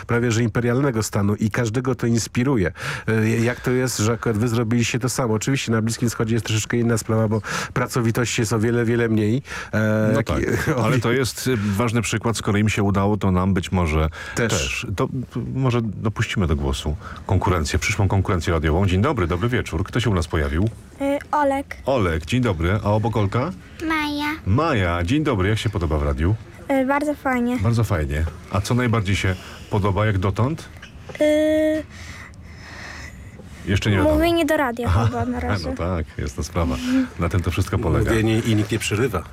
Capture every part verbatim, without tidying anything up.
prawie że imperialnego stanu i każdego to inspiruje. Jak to jest, że akurat wy zrobiliście to samo? Oczywiście na Bliskim Wschodzie jest troszeczkę inna sprawa, bo pracowitości jest o wiele, wiele mniej. E, no jak, tak, ale to jest ważny przykład. Skoro im się udało, to nam być może też. też. To, to może dopuścimy do głosu konkurencję, przyszłą konkurencję radiową. Dzień dobry, dobry wieczór. Kto się u nas pojawił? Y, Olek. Olek, dzień dobry. A obok Olka? Maja. Maja, dzień dobry. Jak się podoba w radiu? Y, bardzo fajnie. Bardzo fajnie. A co najbardziej się podoba jak dotąd? Y, Jeszcze nie wiadomo. mówienie do radia Aha, chyba na razie. no tak, jest to sprawa. Na tym to wszystko polega. Mówienie i nikt nie przerywa.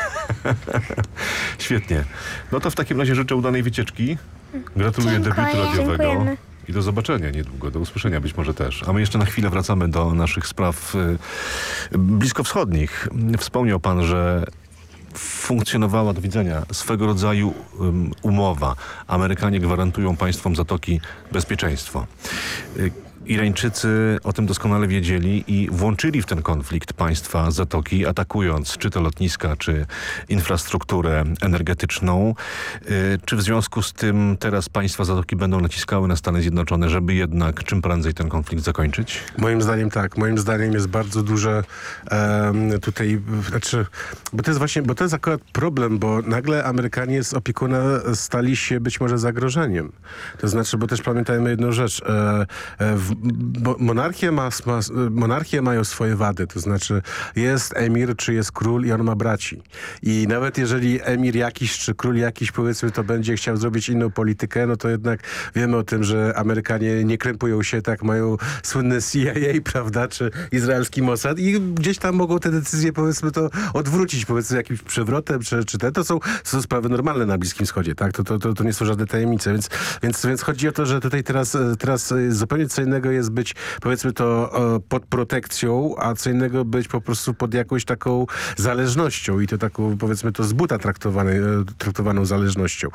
Świetnie. No to w takim razie życzę udanej wycieczki. Gratuluję Dziękuję, debiutu radiowego. dziękujemy. I do zobaczenia niedługo, do usłyszenia być może też. A my jeszcze na chwilę wracamy do naszych spraw y, bliskowschodnich. Wspomniał pan, że funkcjonowała do widzenia swego rodzaju um, umowa. Amerykanie gwarantują państwom Zatoki bezpieczeństwo. Y, Irańczycy o tym doskonale wiedzieli i włączyli w ten konflikt państwa Zatoki, atakując czy to lotniska, czy infrastrukturę energetyczną. Czy w związku z tym teraz państwa Zatoki będą naciskały na Stany Zjednoczone, żeby jednak czym prędzej ten konflikt zakończyć? Moim zdaniem tak. Moim zdaniem jest bardzo duże um, tutaj, znaczy, bo to jest właśnie, bo to jest akurat problem, bo nagle Amerykanie z opiekuna stali się być może zagrożeniem. To znaczy, bo też pamiętajmy jedną rzecz. E, e, w, Bo monarchia ma, ma, monarchie mają swoje wady, to znaczy jest emir, czy jest król i on ma braci. I nawet jeżeli emir jakiś, czy król jakiś, powiedzmy, to będzie chciał zrobić inną politykę, no to jednak wiemy o tym, że Amerykanie nie krępują się, tak, mają słynne C I A, prawda, czy izraelski Mossad i gdzieś tam mogą te decyzje, powiedzmy, to odwrócić, powiedzmy, jakimś przewrotem, czy, czy te, to są, to są sprawy normalne na Bliskim Wschodzie, tak, to, to, to, to nie są żadne tajemnice, więc, więc, więc chodzi o to, że tutaj teraz, teraz zupełnie co innego jest być, powiedzmy to, pod protekcją, a co innego być po prostu pod jakąś taką zależnością i to taką, powiedzmy to, z buta traktowaną zależnością.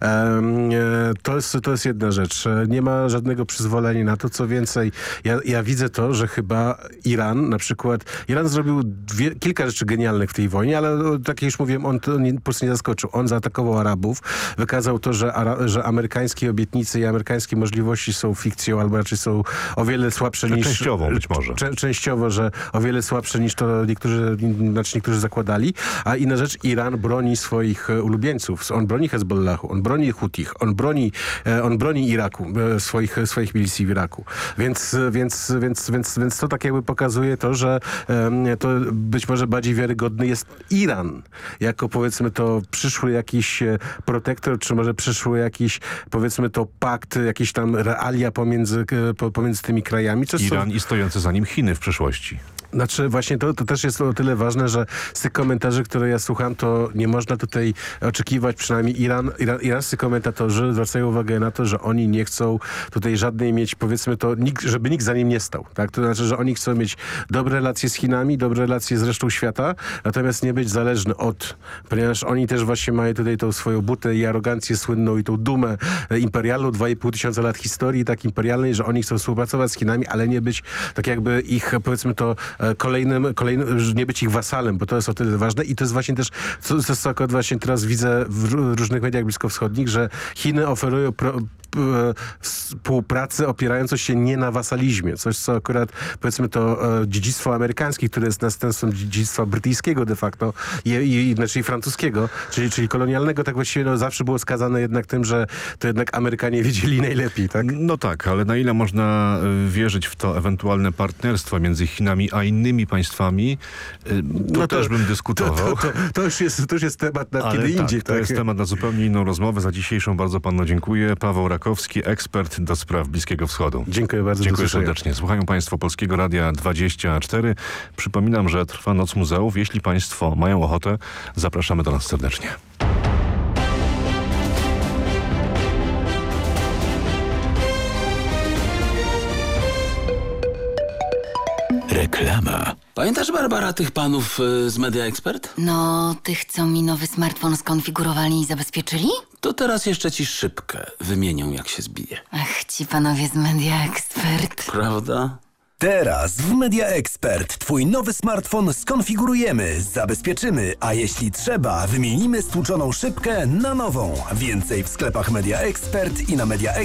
To jest, to jest jedna rzecz. Nie ma żadnego przyzwolenia na to. Co więcej, ja, ja widzę to, że chyba Iran, na przykład, Iran zrobił dwie, kilka rzeczy genialnych w tej wojnie, ale tak jak już mówiłem, on to nie, po prostu nie zaskoczył. On zaatakował Arabów, wykazał to, że, Ara, że amerykańskie obietnice i amerykańskie możliwości są fikcją, albo raczej są o wiele słabsze niż... Częściowo być może. Cze, częściowo, że o wiele słabsze niż to niektórzy, znaczy niektórzy zakładali. A inna rzecz, Iran broni swoich ulubieńców. On broni Hezbollahu, on broni Hutich, on broni, on broni Iraku, swoich, swoich milicji w Iraku. Więc, więc, więc, więc, więc to tak jakby pokazuje to, że to być może bardziej wiarygodny jest Iran, jako powiedzmy to przyszły jakiś protektor, czy może przyszły jakiś, powiedzmy to pakt, jakieś tam realia pomiędzy, pomiędzy tymi krajami. Co Iran są... i stojące za nim Chiny w przyszłości. Znaczy właśnie to, to też jest o tyle ważne, że z tych komentarzy, które ja słucham, to nie można tutaj oczekiwać, przynajmniej Iran, Iran, irańscy komentatorzy zwracają uwagę na to, że oni nie chcą tutaj żadnej mieć, powiedzmy to, nikt, żeby nikt za nim nie stał. Tak? To znaczy, że oni chcą mieć dobre relacje z Chinami, dobre relacje z resztą świata, natomiast nie być zależny od, ponieważ oni też właśnie mają tutaj tą swoją butę i arogancję słynną i tą dumę imperialną, dwa i pół tysiąca lat historii tak imperialnej, że oni chcą współpracować z Chinami, ale nie być tak jakby ich, powiedzmy to, kolejnym, kolejnym, nie być ich wasalem, bo to jest o tyle ważne i to jest właśnie też, co, co akurat właśnie teraz widzę w różnych mediach bliskowschodnich, że Chiny oferują pro, współpracy opierającą się nie na wasalizmie. Coś, co akurat, powiedzmy to e, dziedzictwo amerykańskie, które jest następstwem dziedzictwa brytyjskiego de facto i, i, znaczy i francuskiego, czyli, czyli kolonialnego, tak właściwie no, zawsze było skazane jednak tym, że to jednak Amerykanie wiedzieli najlepiej, tak? No tak, ale na ile można wierzyć w to ewentualne partnerstwo między Chinami a innymi państwami, to, no to też bym dyskutował. To, to, to, to, już jest, to już jest temat na ale kiedy tak, indziej. To tak? jest temat na zupełnie inną rozmowę. Za dzisiejszą bardzo panu dziękuję. Paweł Rakowski, ekspert do spraw Bliskiego Wschodu. Dziękuję bardzo. Dziękuję serdecznie. Słuchają państwo Polskiego Radia dwadzieścia cztery. Przypominam, że trwa Noc Muzeów. Jeśli państwo mają ochotę, zapraszamy do nas serdecznie. Reklama. Pamiętasz, Barbara, tych panów y, z Media Expert? No, tych, co mi nowy smartfon skonfigurowali i zabezpieczyli? To teraz jeszcze ci szybkę wymienią, jak się zbije. Ach, ci panowie z Media Expert. Prawda? Teraz w Media Expert twój nowy smartfon skonfigurujemy, zabezpieczymy, a jeśli trzeba, wymienimy stłuczoną szybkę na nową. Więcej w sklepach Media Expert i na media